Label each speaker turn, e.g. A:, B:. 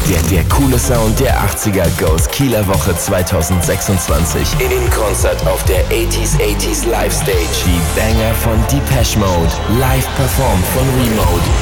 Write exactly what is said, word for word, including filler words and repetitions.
A: Der, der coole Sound der achtziger goes Kieler Woche zwanzig sechsundzwanzig in Konzert auf der achtziger achtziger Live Stage. Die Banger von Depeche Mode, live performt von Remote.